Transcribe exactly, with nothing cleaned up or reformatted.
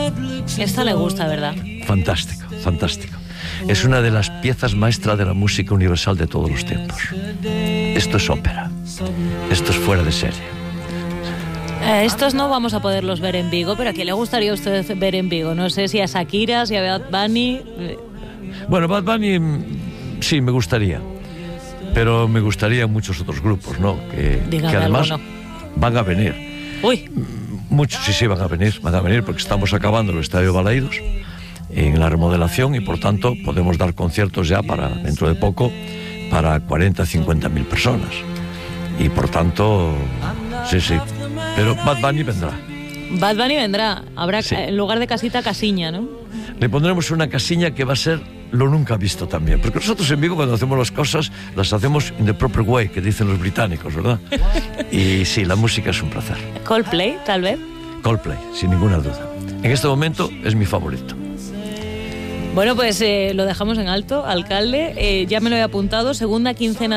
Esta le gusta, ¿verdad? Fantástico, fantástico. Es una de las piezas maestras de la música universal de todos los tiempos. Esto es ópera. Esto es fuera de serie. Eh, estos no vamos a poderlos ver en Vigo, pero ¿a quién le gustaría a usted ver en Vigo? No sé si a Shakira, si a Bad Bunny. Bueno, Bad Bunny sí, me gustaría. Pero me gustaría muchos otros grupos, ¿no? Que, que además algo, ¿no? van a venir. Uy. Muchos, sí, sí, van a venir, van a venir porque estamos acabando el Estadio Balaidos en la remodelación y por tanto podemos dar conciertos ya para dentro de poco para cuarenta, cincuenta mil personas. Y por tanto, sí, sí. Pero Bad Bunny vendrá. Bad Bunny vendrá. Habrá, sí. En lugar de casita, casiña, ¿no? Le pondremos una casiña que va a ser lo nunca visto también. Porque nosotros en Vigo, cuando hacemos las cosas, las hacemos in the proper way, que dicen los británicos, ¿verdad? Y sí, la música es un placer. Coldplay, tal vez. Coldplay, sin ninguna duda. En este momento es mi favorito. Bueno, pues eh, lo dejamos en alto, alcalde. Eh, ya me lo he apuntado. Segunda quincena